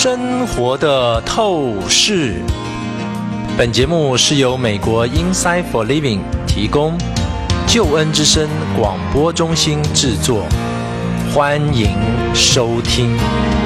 生活的透视。本节目是由美国 Insight for Living 提供，救恩之声广播中心制作，欢迎收听。